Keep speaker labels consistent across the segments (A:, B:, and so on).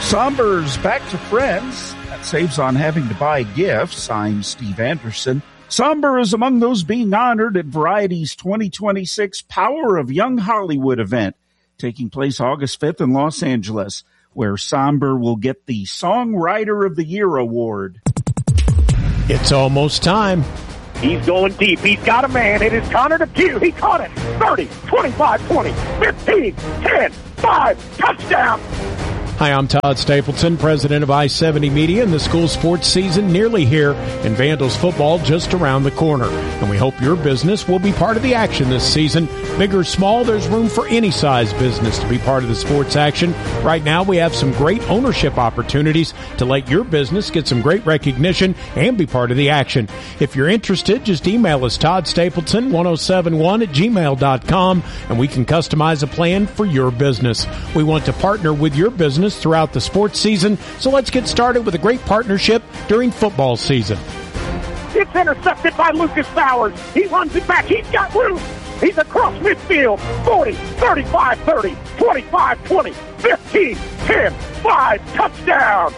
A: Somber's back to friends. That saves on having to buy gifts. I'm Steve Anderson. Somber is among those being honored at Variety's 2026 Power of Young Hollywood event, taking place August 5th in Los Angeles, where Somber will get the Songwriter of the Year award.
B: It's almost time.
C: He's going deep. He's got a man. It is Connor DePew. He caught it. 30, 25, 20, 15, 10, 5, touchdown.
B: Hi, I'm Todd Stapleton, president of I-70 Media, and the school sports season nearly here, and Vandals football just around the corner. And we hope your business will be part of the action this season. Big or small, there's room for any size business to be part of the sports action. Right now, we have some great ownership opportunities to let your business get some great recognition and be part of the action. If you're interested, just email us, toddstapleton1071@gmail.com, and we can customize a plan for your business. We want to partner with your business throughout the sports season, so let's get started with a great partnership during football season.
C: It's intercepted by Lucas Bowers. He runs it back. He's got room. He's across midfield. 40, 35, 30, 25, 20, 15, 10, 5, touchdown.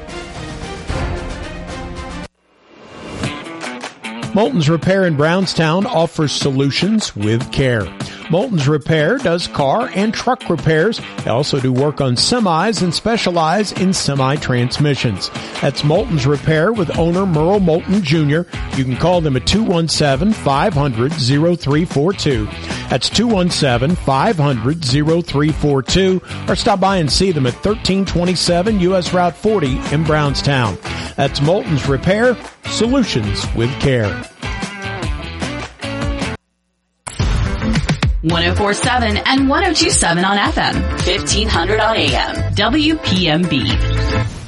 B: Moulton's Repair in Brownstown offers solutions with care. Moulton's Repair does car and truck repairs. They also do work on semis and specialize in semi-transmissions. That's Moulton's Repair with owner Merle Moulton Jr. You can call them at 217-500-0342. That's 217-500-0342. Or stop by and see them at 1327 U.S. Route 40 in Brownstown. That's Moulton's Repair, solutions with care.
D: 104.7 and 102.7 on FM, 1500 on AM, WPMB.